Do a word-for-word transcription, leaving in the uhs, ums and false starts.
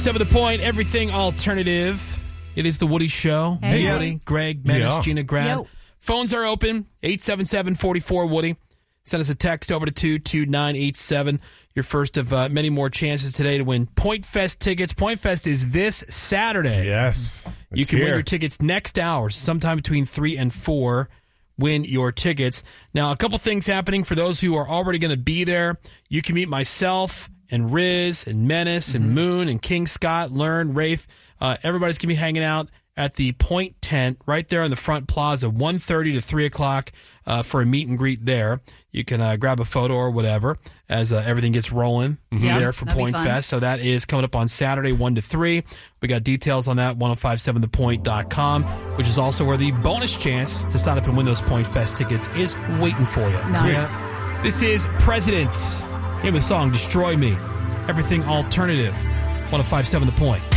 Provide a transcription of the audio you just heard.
Seven The Point, everything alternative. It is the Woody Show. Hey, hey Woody, Greg, Menace, yeah. Gina, Grad. Yo. Phones are open, eight seven seven, four four, Woody. Send us a text over to two two nine eight seven. Your first of uh, many more chances today to win Point Fest tickets. Point Fest is this Saturday. Yes. You can here. win your tickets next hour, sometime between three and four. Win your tickets. Now, a couple things happening for those who are already going to be there. You can meet myself and Riz and Menace mm-hmm. and Moon and King Scott, Learn, Rafe. Uh, everybody's going to be hanging out at the Point tent right there in the front plaza, one thirty to three o'clock uh, for a meet and greet there. You can uh, grab a photo or whatever as uh, everything gets rolling mm-hmm. yep, there for Point Fest. So that is coming up on Saturday, one to three. We got details on that, ten fifty-seven the point dot com, which is also where the bonus chance to sign up and win those Point Fest tickets is waiting for you. Nice. So, this is President. Name of the song, Destroy Me. Everything alternative. ten fifty-seven The Point.